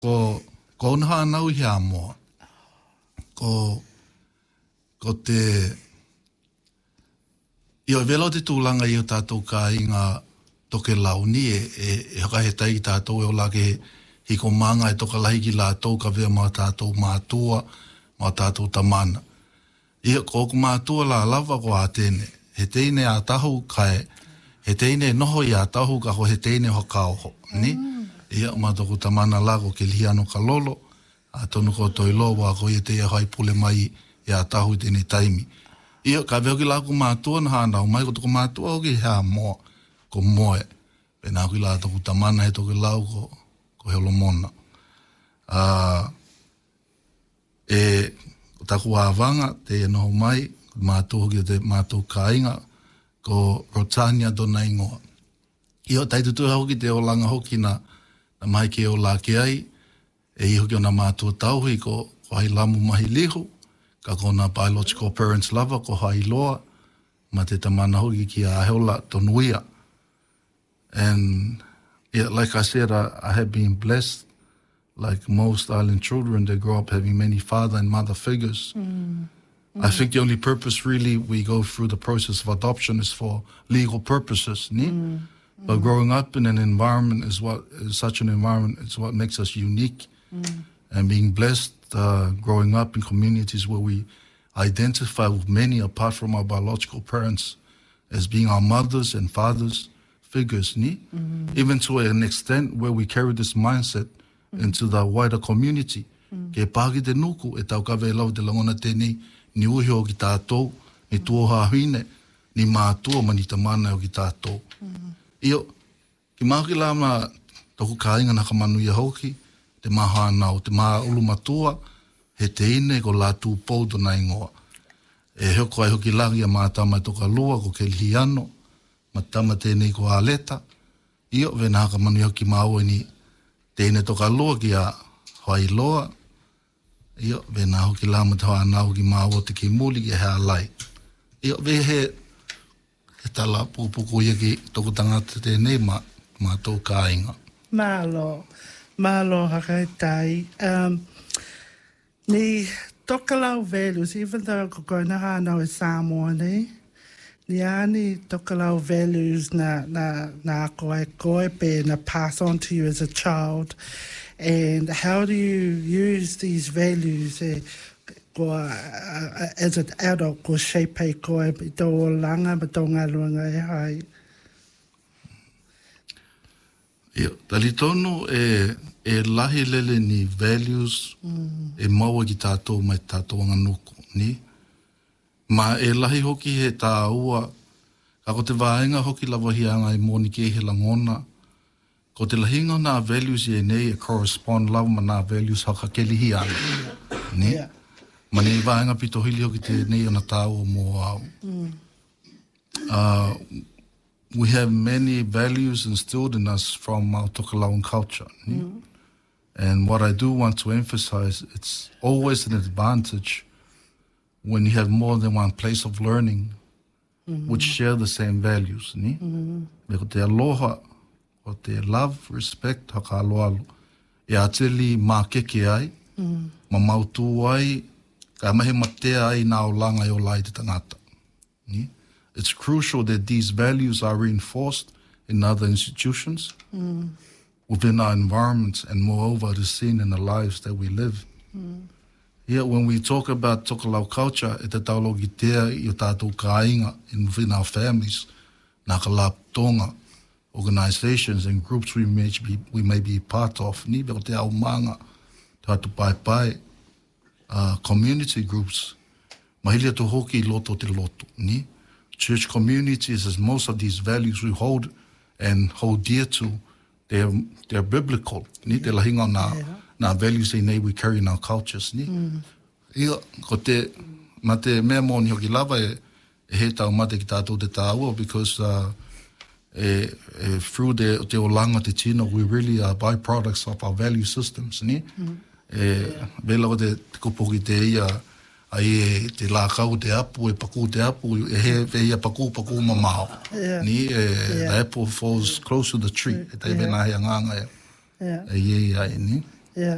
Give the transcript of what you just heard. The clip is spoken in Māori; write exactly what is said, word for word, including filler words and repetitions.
ko, ko unaha nau hia moa. Ko, ko te, i o velo te tūlanga i o tātou ka inga toke launi e, e, e hakahetai i tātou e o lake he, hiko manga e toka lahi ki lātou ka vea mā tātou mātua, mā tātou tamana. I ko ku mātua la lava ko a tēne, he teine a tahu kai, he teine noho i a tahu ka ho he teine ho kaoho, ni? I a mātou tamana la ko ke lihiano ka lolo, a tonu ko toi loa ko i te ia hai pule mai i a tahu tēne taimi. I ka veo ki la ku mātua na hānau mai ko toko mātua o ki hea moa, ko moe. Pena ki la toku tamana he toki lau ko, ko he olomona. Uh, e taku āwanga, te e noho mai, mātou ki te mātou kāinga, ko Rotania dona ingoa. I o taitutu hoki te o langa hoki na, na mai ke o la ke ai, e i hoki o na mātou tauhi ko, ko hai lamu mahi lihu, ka kona biological parents lava ko hai loa, ma te tamana hoki ki a heola tonuia. And yeah, like I said, I, I have been blessed, like most island children, they grow up having many father and mother figures. Mm. Mm. I think the only purpose really we go through the process of adoption is for legal purposes, ni? Mm. But mm. growing up in an environment is what is such an environment is what makes us unique. Mm. And being blessed, uh, growing up in communities where we identify with many apart from our biological parents as being our mothers and fathers figures, ni? Mm-hmm. Even to an extent where we carry this mindset mm-hmm. into the wider community. Mm-hmm. Ke pāki te nuku e tau kawe lau te langona tēnei ni uhi o ki tātou, ni tuoha huine, ni mātua ma ni tamana o ki tātou. Mm-hmm. Io, ki māki la ma toku kāinga naka manuia hoki, te maha nao, te maha ulu matua, he te ine ko lātū pouto na ingoa. E hoko ai hoki lagi a mātama toka lua ko ke lihiano, matama tēnei ko āleta, io vena haka manu hoki māua ni tēnei toka loa ki a hoi loa, io vena hoki lama te hoa nāu ki māua te ki muli ki hea lai. Io ve he, he tala pupuku ia ki toku tangata tēnei ma, ma tō kāinga. Mālo, mālo haka tai. Um, ni tokalau values, even though ko kona hānau e Samoa nei, ni ani tokalau values na na na koe koe pe na pass on to you as a child, and how do you use these values eh, ko, uh, as an adult ko shape e koe i tō langa ma tō ngā luanga e hai? Ia, tali tonu e, e lahi lele ni values mm. e maua ki tātou mai tātou anganuku, ni? Ma e lahi hoki he tā ua, ka ko te wāenga hoki lawa hianga i mōni ke he langona, ko te lahinga nā values i e nei e correspond lawa ma nā values haka ke lihi anga. Ne? Yeah. Ma ne wāenga pito hili hoki te nei ana tā ua mō au. Mm. Uh, we have many values instilled in us from our Tokelauan culture. Mm. And what I do want to emphasize, it's always an advantage when you have more than one place of learning mm-hmm. which share the same values, ni? Mm-hmm. Ko te aloha, ko te love, respect, haka aloalo, e ateli mā keke ai, mm-hmm. ma mautu ai, ka mahe matea ai nā o langa i o lai te tangata. Ni? It's crucial that these values are reinforced in other institutions, mm-hmm. within our environments, and moreover, it is seen in the lives that we live. Mm-hmm. Yeah, when we talk about Tokelau culture, e te taulogi tea i o tātou kāinga in within our families, nā ka laptonga, organizations and groups we may be, we may be part of, ni beko te au manga, te hatu pai pai, uh, community groups, mahilia to hoki loto te loto, ni? Church communities, as most of these values we hold and hold dear to, they're, they're biblical, ni? Te lahinga nā, yeah. nā values e nei we carry in our cultures, ni? Mm. Ia, ko te, ma te mea mōni hoki lava e, e he tau mate ki tātou te tāua, because uh, e, e, through te, te olanga te tino, we really are byproducts of our value systems, ni? Mm. E, vela o te, te kupoki te ia, ai e te lākau te apu, e paku te apu, e he e ia paku, paku mamao. Yeah. Ni, e, yeah. The apple falls close to the tree, e te yeah. Vena hea nganga e, yeah. e ie ai, ni?